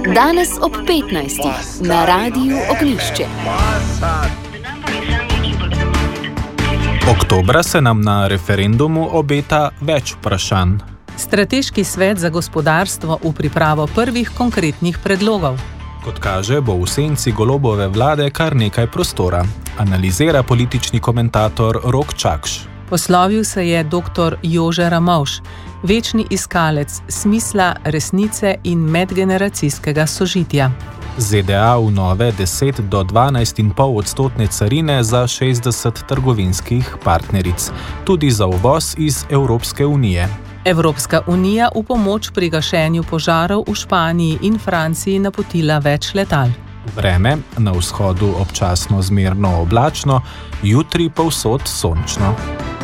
Danes ob 15. na Radiu Ognjišče. Oktobra se nam na referendumu obeta več vprašanj. Strateški svet za gospodarstvo v pripravo prvih konkretnih predlogov. Kot kaže, bo v senci Golobove vlade kar nekaj prostora, analizira politični komentator Rok Čakš. Poslovil se je dr. Jože Ramovš, večni iskalec smisla, resnice in medgeneracijskega sožitja. ZDA v nove 10 do 12,5% carine za 60 trgovinskih partneric, tudi za uvoz iz Evropske unije. Evropska unija v pomoč pri gašenju požarov v Španiji in Franciji napotila več letal. Vreme, na vzhodu občasno zmerno oblačno, jutri povsod sončno.